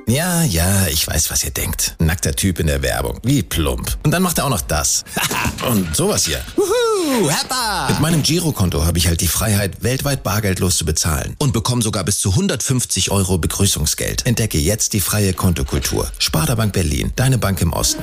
Ja, ich weiß, was ihr denkt. Nackter Typ in der Werbung. Wie plump. Und dann macht er auch noch das. Und sowas hier. Wuhu, Heppa! Mit meinem Girokonto habe ich halt die Freiheit, weltweit bargeldlos zu bezahlen. Und bekomme sogar bis zu 150 € Begrüßungsgeld. Entdecke jetzt die freie Kontokultur. Sparda Bank Berlin, deine Bank im Osten.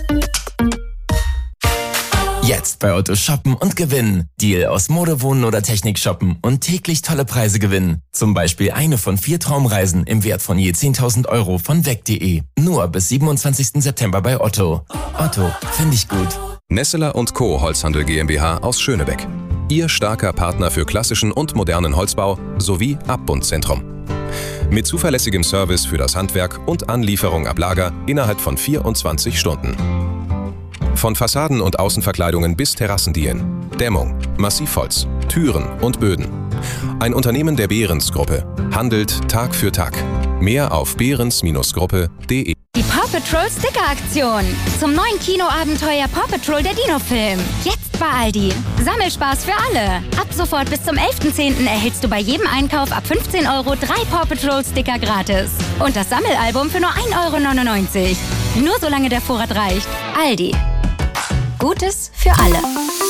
Jetzt bei Otto shoppen und gewinnen. Deal aus Mode, Wohnen oder Technik shoppen und täglich tolle Preise gewinnen. Zum Beispiel eine von 4 Traumreisen im Wert von je 10.000 € von weg.de. Nur bis 27. September bei Otto. Otto, finde ich gut. Nesseler & Co. Holzhandel GmbH aus Schönebeck. Ihr starker Partner für klassischen und modernen Holzbau sowie Abbundzentrum. Mit zuverlässigem Service für das Handwerk und Anlieferung ab Lager innerhalb von 24 Stunden. Von Fassaden und Außenverkleidungen bis Terrassendielen, Dämmung, Massivholz, Türen und Böden. Ein Unternehmen der Behrens-Gruppe. Handelt Tag für Tag. Mehr auf behrens-gruppe.de. Die Paw Patrol Sticker-Aktion. Zum neuen Kinoabenteuer Paw Patrol der Dino-Film. Jetzt bei Aldi. Sammelspaß für alle. Ab sofort bis zum 11.10. erhältst du bei jedem Einkauf ab 15 € 3 Paw Patrol Sticker gratis. Und das Sammelalbum für nur 1,99 €. Nur solange der Vorrat reicht. Aldi. Gutes für alle.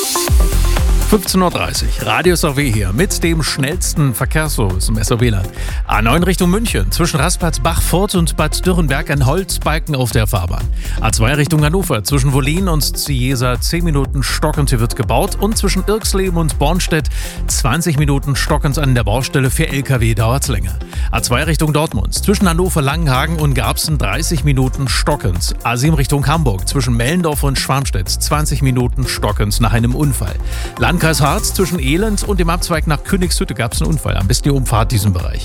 15:30 Uhr, Radio SAW hier mit dem schnellsten Verkehrsservice im SAW-Land. A9 Richtung München, zwischen Rastplatz Bachfurt und Bad Dürrenberg ein Holzbalken auf der Fahrbahn. A2 Richtung Hannover, zwischen Wollin und Ciesa 10 Minuten stockend, hier wird gebaut. Und zwischen Irksleben und Bornstedt 20 Minuten stockend an der Baustelle, für LKW dauert's länger. A2 Richtung Dortmund, zwischen Hannover, Langenhagen und Garbsen 30 Minuten stockend. A7 Richtung Hamburg, zwischen Mellendorf und Schwarmstedt 20 Minuten stockend nach einem Unfall. Landkreis Harz, zwischen Elend und dem Abzweig nach Königshütte gab es einen Unfall. Am besten die Umfahrt diesen Bereich.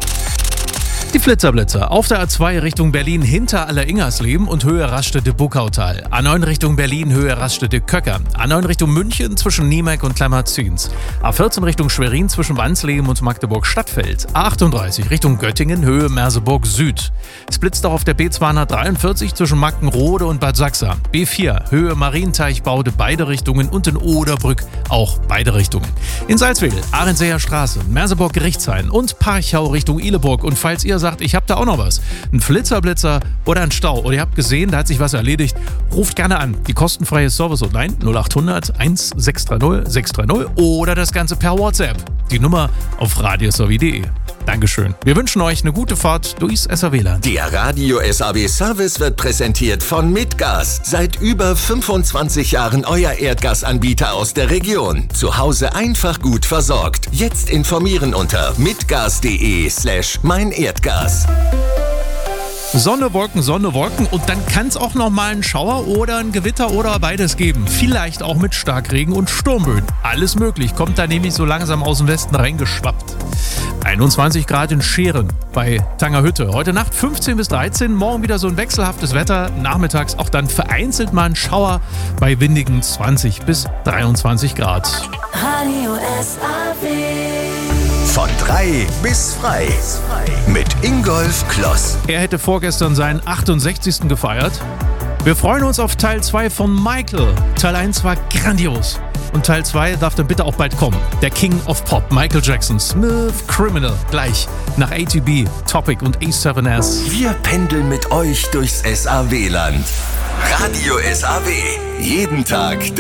Die Flitzer auf der A2 Richtung Berlin hinter Alleringersleben und Höhe Raststätte Buckautal. A9 Richtung Berlin, Höhe Raststätte Köcker. A9 Richtung München zwischen Niemeck und Klammerzins. A14 Richtung Schwerin zwischen Wansleben und Magdeburg-Stadtfeld. A38 Richtung Göttingen, Höhe Merseburg Süd. Es blitzt auch auf der B243 zwischen Mackenrode und Bad Sachsa. B4 Höhe Marienteichbaude beide Richtungen und in Oderbrück auch beide Richtungen. In Salzwedel, Ahrenseer Straße, Merseburg Gerichtshain und Parchau Richtung Ihleburg. Und falls ihr sagt, ich habe da auch noch was, ein Flitzer oder ein Stau oder ihr habt gesehen, da hat sich was erledigt, ruft gerne an. Die kostenfreie Service-Hotline 0800 1630 630 oder das Ganze per WhatsApp. Die Nummer auf radiosaw.de. Dankeschön. Wir wünschen euch eine gute Fahrt durchs SAW-Land. Der Radio SAW Service wird präsentiert von Mitgas. Seit über 25 Jahren euer Erdgasanbieter aus der Region. Zu Hause einfach gut versorgt. Jetzt informieren unter mitgas.de/meinerdgas. Sonne, Wolken und dann kann es auch noch mal einen Schauer oder ein Gewitter oder beides geben. Vielleicht auch mit Starkregen und Sturmböen. Alles möglich, kommt da nämlich so langsam aus dem Westen reingeschwappt. 21 Grad in Scheren bei Tangerhütte. Heute Nacht 15 bis 13, morgen wieder so ein wechselhaftes Wetter. Nachmittags auch dann vereinzelt mal ein Schauer bei windigen 20 bis 23 Grad. Radio SAW. Von 3 bis frei. Mit Ingolf Kloss. Er hätte vorgestern seinen 68. gefeiert. Wir freuen uns auf Teil 2 von Michael. Teil 1 war grandios. Und Teil 2 darf dann bitte auch bald kommen. Der King of Pop, Michael Jackson, Smooth Criminal. Gleich nach ATB, Topic und A7S. Wir pendeln mit euch durchs SAW-Land. Radio SAW. Jeden Tag